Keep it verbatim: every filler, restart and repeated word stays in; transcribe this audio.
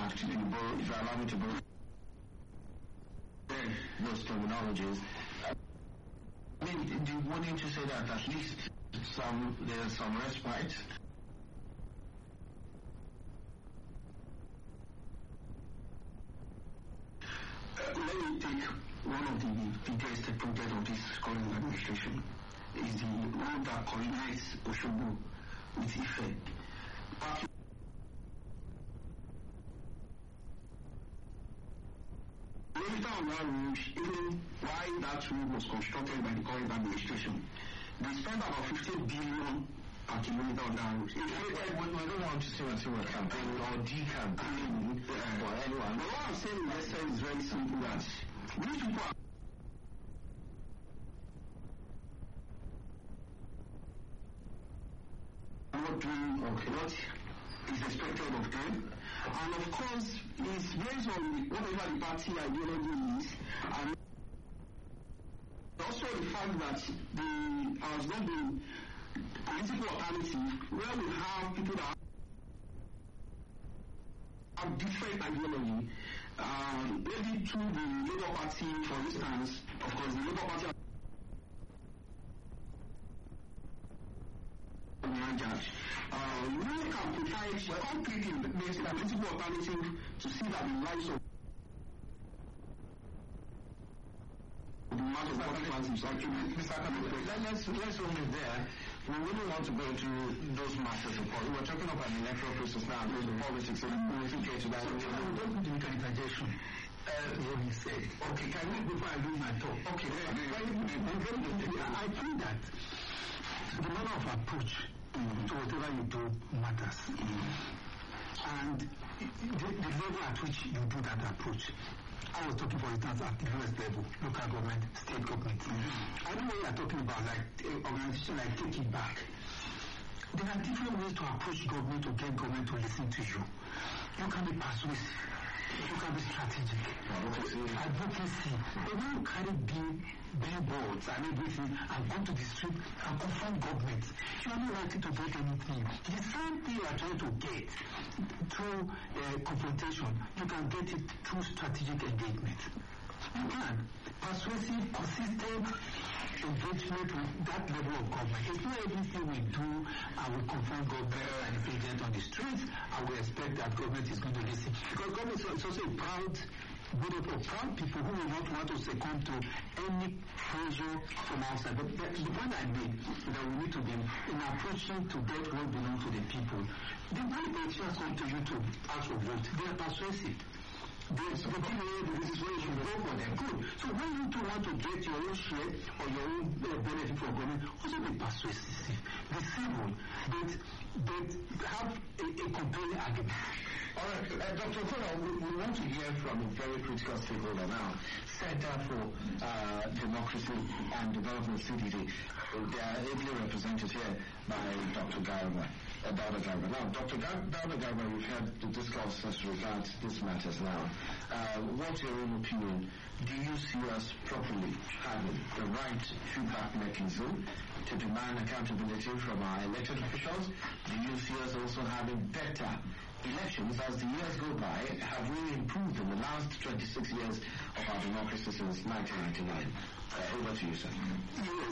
Act, if you, borrow, if you allow me to borrow those terminologies, uh, I mean, do you want to say that at least some there's some respite? Uh, let me take one of the biggest projects of this current administration is the road that connects Osogbo with Ife. Partly Later on that road, even why that road was constructed by the current administration, they spent about fifteen billion per kilometer on that road. We don't want to say until we're campaigning or decampaigning uh, or anyone. But what I'm saying in essence is very simple that these people are not doing okay, what is expected of them. And of course, it's based on whatever the party ideology is, and also the fact that there has not been political alternative where we have people that have different ideology. Um, maybe to the Labour Party, for instance, of course, the Labour Party. Uh, we can provide concrete political alternative to see that the lives of the mass of consequences actually. Mister Let's let's hold it there. We really want to go into those matters of politics. We're talking about an electoral process now, those of politics, so we will get to that. We don't need to make an interjection. Uh, what he said. Okay, can we before I lose my talk? Okay, I think that the manner of approach mm-hmm. to whatever you do matters. Mm-hmm. And the, the level at which you do that approach. I was talking, for instance, at the lowest level, local government, state government. Mm-hmm. I know what you are talking about, like an organization like Take It Back. There are different ways to approach government to get government to listen to you. You can be persuasive. You can be strategic. Advocacy. Advocacy. But when you carry big billboards and everything and go to the street and confront government, you are not likely to get anything. The same thing you are trying to get through uh, confrontation, you can get it through strategic engagement. You can. Persuasive, consistent engagement with that level of government. It's not everything we do and we confront government and the president on the streets and we expect that government is going to listen. Because government is also a proud group of proud people who will not want to succumb to any pressure from outside. But the, the point I made is that we need to be in approaching to get what belongs to the people. The when politicians come to you to ask for vote, they are persuasive. There's the people this is where you should go for them. Good. So when you do want to get your own share or your own uh, benefit from government, also be persuasive, be civil, but, but have a, a compelling argument. All right, uh, Doctor Okono, we, we want to hear from a very critical stakeholder now, Center for uh, Democracy and Development C D D. They are ably represented here by Doctor Garba. Uh, Dauda Garba. Now, Doctor Dauda Garba, we've had the discourse as regards these matters now. Uh, what's your own opinion? Do you see us properly having the right feedback mechanism to demand accountability from our elected officials? Do you see us also having better elections as the years go by? Have we improved in the last twenty-six years of our democracy since nineteen ninety-nine? Uh, over to you, sir. Yes,